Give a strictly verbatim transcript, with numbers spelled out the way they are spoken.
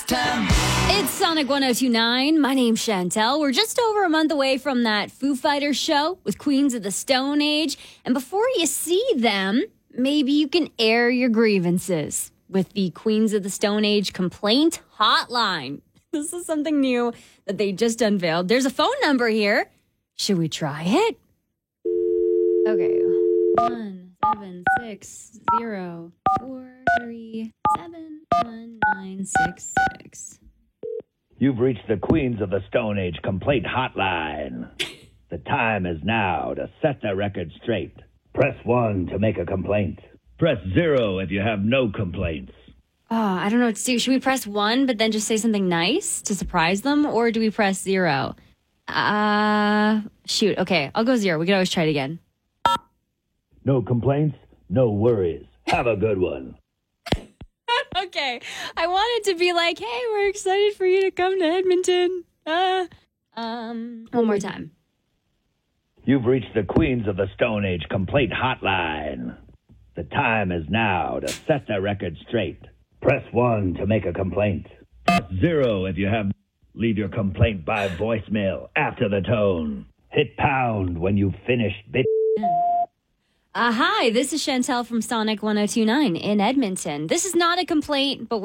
time. It's Sonic one oh two point nine. My name's Chantel. We're just over a month away from that Foo Fighters show with Queens of the Stone Age. And before you see them, maybe you can air your grievances with the Queens of the Stone Age complaint hotline. This is something new that they just unveiled. There's a phone number here. Should we try it? Okay. One, seven, six, zero, four, three, seven, one, nine, six, six. You've reached the Queens of the Stone Age complaint hotline. The time is now to set the record straight. Press one to make a complaint. Press zero if you have no complaints. Oh, I don't know what to do. Should we press one, but then just say something nice to surprise them? Or do we press zero? Uh, shoot. Okay, I'll go zero. We can always try it again. No complaints, no worries. Have a good one. Okay, I wanted to be like, hey, we're excited for you to come to Edmonton. Uh, um, one more time. You've reached the Queens of the Stone Age complaint hotline. The time is now to set the record straight. Press one to make a complaint. Press zero if you have... Leave your complaint by voicemail after the tone. Hit pound when you've finished, bitch. Uh, hi, this is Chantel from Sonic one oh two point nine in Edmonton. This is not a complaint, but